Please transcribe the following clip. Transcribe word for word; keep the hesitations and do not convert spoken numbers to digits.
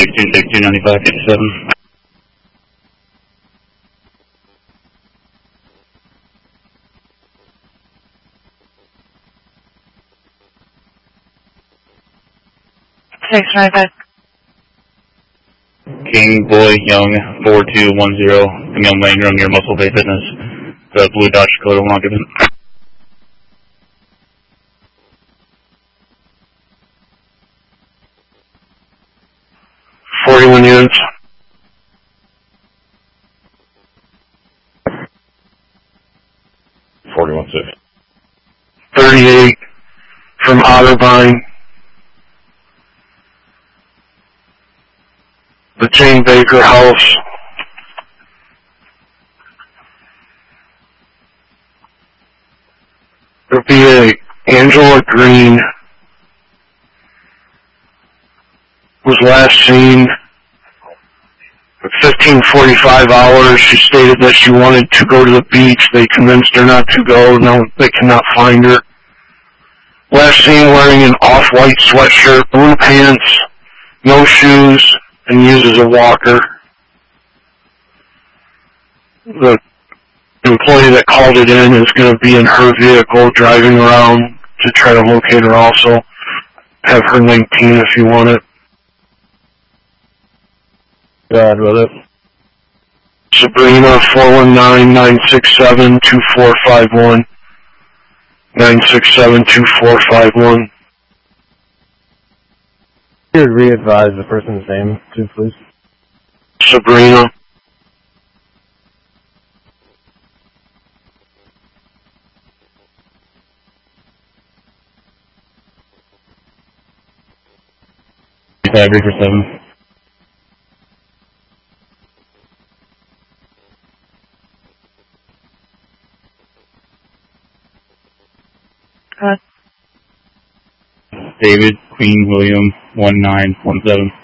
six two six two nine five eight seven. six nine five. King Boy Young four two one zero. Emil Mangrum, your Muscle Bay Fitness. The Blue Dodge Dakota will not give it. forty-one units. forty-one six. thirty-eight from Otterbein. The Jane Baker house. There'll be a Angela Green was last seen at fifteen forty-five hours. She stated that she wanted to go to the beach. They convinced her not to go. Now they cannot find her. Last seen wearing an off-white sweatshirt, blue pants, no shoes, and uses a walker. The employee that called it in is going to be in her vehicle driving around to try to locate her also. Have her nineteen if you want it. Go ahead with it. Sabrina, four one nine, nine six seven, two four five one. nine six seven, two four five one. You would re-advise the person's name, too, please. Sabrina. Five Reaper seven. Uh, David Queen William one nine one seven.